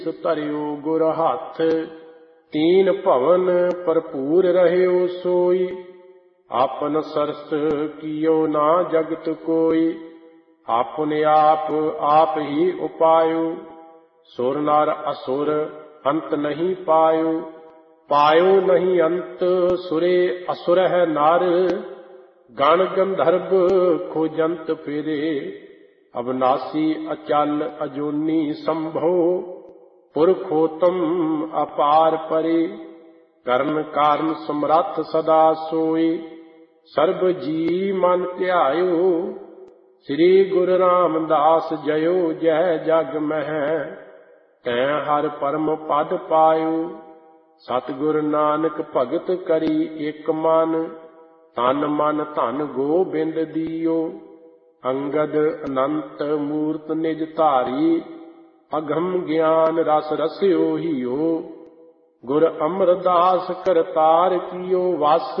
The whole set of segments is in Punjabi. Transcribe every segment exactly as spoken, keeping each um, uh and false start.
ਧਰਿਓ ਗੁਰ ਹੱਥ, ਤੀਨ ਭਵਨ ਭਰਪੂਰ ਰਹਿਓ ਸੋਈ। ਆਪਨ ਸਰਸ ਕੀਓ ਨਾ ਜਗਤ ਕੋਈ, ਆਪਨੇ ਆਪ ਆਪ ਹੀ ਉਪਾਇਓ। ਸੁਰ ਨਰ ਅਸੁਰ ਅੰਤ ਨਹੀਂ ਪਾਇਓ, ਪਾਇਓ ਨਹੀਂ ਅੰਤ ਸੁਰੇ ਅਸੁਰ ਹੈ ਨਰ। ਗਣ ਗੰਧਰਵ ਖੋਜੰਤ ਫਿਰੇ, ਅਬਨਾਸੀ ਅਚਲ ਅਜੂਨੀ ਸੰਭੋ। ਪੁਰਖੋਤਮ ਅਪਾਰ ਪਰੇ, ਕਰਨ ਕਾਰਨ ਸਮਰੱਥ ਸਦਾ ਸੋਈ। ਸਰਬ ਜੀ ਮਨ ਧਿਆਇਓ, ਸ੍ਰੀ ਗੁਰੂ ਰਾਮਦਾਸ ਜਯੋ ਜੈ ਜਗ ਮਹਿ। ਤੈਂ ਹਰ ਪਰਮ ਪਦ ਪਾਇਓ, ਸਤਿਗੁਰ ਨਾਨਕ ਭਗਤ ਕਰੀ ਇਕ ਮਨ। ਤਨ ਮਨ ਧਨ ਗੋਬਿੰਦ ਦੀਓ, ਅੰਗਦ ਅਨੰਤ ਮੂਰਤ ਨਿਜ ਧਾਰੀ। ਅਗਮ ਗਿਆਨ ਰਸ ਰਸਿਓ ਹੀਓ, ਗੁਰ ਅਮਰਦਾਸ ਕਰਤਾਰ ਕੀਓ ਵਸ।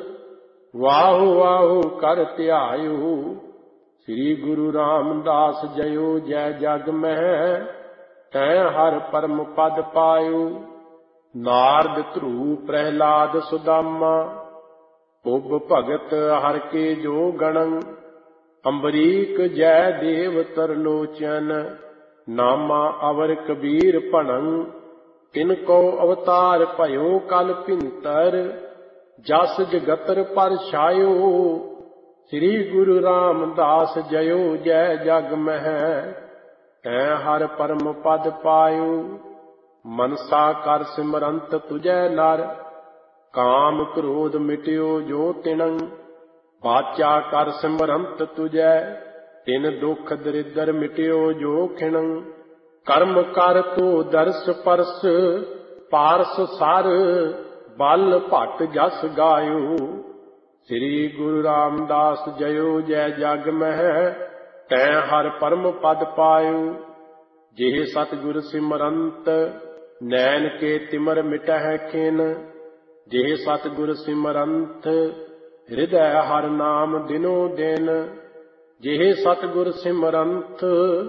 ਵਾਹੋ ਵਾਹੋ ਕਰ ਧਿਆਇਓ, ਸ੍ਰੀ ਗੁਰੂ ਰਾਮਦਾਸ ਜਯੋ ਜੈ ਜਗ ਮਹਿ। ਤੈਂ ਹਰ ਪਰਮ ਪਦ ਪਾਇਓ, ਨਾਰਦ ਧਰੂ ਪ੍ਰਹਿਲਾਦ ਸੁਦਾਮਾ। ਉਬ ਭਗਤ ਹਰਿ ਕੇ ਜੋ ਗਣੰ, ਅੰਬਰੀਕ ਜੈ ਦੇਵ ਤਰਲੋਚਨ। ਨਾਮਾ ਅਵਰ ਕਬੀਰ ਭਣੰ, ਤਿਨ ਕੋ ਅਵਤਾਰ ਭਇਓ ਕਲ ਭਿੰਤਰ। ਜਸ ਜਗਤਰ ਪਰ ਛਾਇਓ, ਸ੍ਰੀ ਗੁਰੂ ਰਾਮਦਾਸ ਜਯੋ ਜੈ ਜਗ ਮਹਿ। ਤੈਂ ਹਰ ਪਰਮ ਪਦ ਪਾਇਓ, ਮਨਸਾ ਕਰ ਸਿਮਰੰਤ ਤੁਜੈ ਨਰ। ਕਾਮ ਕ੍ਰੋਧ ਮਿਟਿਓ ਜੋ ਤਿਣੰ, ਬਾਚਾ ਕਰ ਸਿਮਰੰਤ ਤੁਜੈ। ਤਿਨ ਦੁਖ ਦਰਿਦਰ ਮਿਟਿਓ ਜੋ ਖਿਣੰ। ਕਰਮ ਕਰ ਤੋ ਦਰਸ ਪਰਸ, ਪਾਰਸ ਸਰ ਬਲ ਭਟ ਜਸ ਗਾਇਓ। ਸ੍ਰੀ ਗੁਰੂ ਰਾਮਦਾਸ ਜਯੋ ਜੈ ਜਗ ਮਹਿ। ਤੈਂ ਹਰ ਪਰਮ ਪਦ ਪਾਇਓ, ਜਿਹ ਸਤਿਗੁਰ ਸਿਮਰੰਤ ਨੈਣ ਕੇ ਤਿਮਰ ਮਿਟਹਿ ਖਿਨ। ਜਿਹ ਸਤਿਗੁਰ ਸਿਮਰੰਤ ਹਿਰਦੈ ਹਰਿ ਨਾਮ ਦਿਨੋ ਦਿਨ। ਜਿਹ ਸਤਿਗੁਰ ਸਿਮਰੰਤ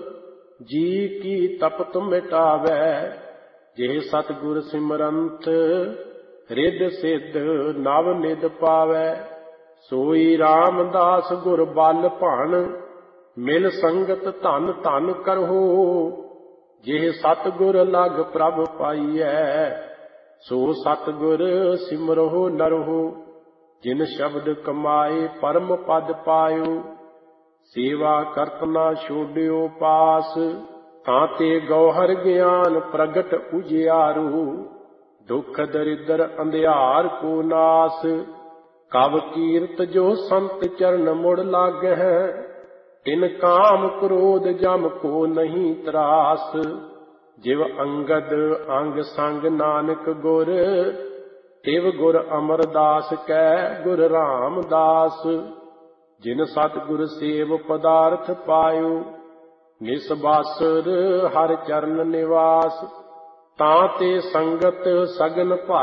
ਜੀ ਕੀ ਤਪਤ ਮਿਟਾਵੈ। ਜਿਹ ਸਤਿਗੁਰ ਸਿਮਰੰਤ ਰਿੱਧ ਸਿੱਧ ਨਵ ਨਿਧ ਪਾਵੈ। ਸੋਈ ਰਾਮਦਾਸ ਗੁਰ ਬਲ ਭਣ, ਮਿਲ ਸੰਗਤ ਧਨ ਧਨ ਕਰਹੋ। ਜਿਹ ਸਤਿਗੁਰ ਲਗ ਪ੍ਰਭ ਪਾਈਐ, ਸੋ ਸਤਿਗੁਰ ਸਿਮਰਹੁ ਨਰਹੁ। ਜਿਨ ਸ਼ਬਦ ਕਮਾਏ ਪਰਮ ਪਦ ਪਾਇਓ, ਸੇਵਾ ਕਰਤ ਨਾ ਛੋਡਿਓ ਪਾਸ। ਤਾਂ ਤੇ ਗੌਹਰ ਗਿਆਨ ਪ੍ਰਗਟ ਉਜਿਆਰੂ, ਦੁਖ ਦਰਿਦਰ ਅੰਧਿਆਰ ਕੋ ਨਾਸ। ਕਵ ਕੀਰਤ ਜੋ ਸੰਤ ਚਰਨ ਮੁੜ ਲਾਗਹਿ, ਤਿਨ ਕਾਮ ਕ੍ਰੋਧ ਜਮ ਕੋ ਨਹੀਂ ਤਰਾਸ। ਜਿਵ ਅੰਗਦ ਅੰਗ ਸੰਗ ਨਾਨਕ ਗੁਰ, ਤਿਵ ਗੁਰ ਅਮਰਦਾਸ ਕੈ ਗੁਰ ਰਾਮਦਾਸ। ਜਿਨ ਸਤਿਗੁਰ ਸੇਵ ਪਦਾਰਥ ਪਾਇਓ, ਨਿਸਬਾਸੁਰ ਹਰਿ ਚਰਨ ਨਿਵਾਸ। ਤਾਂ ਤੇ ਸੰਗਤ ਸਗਨ ਭਾ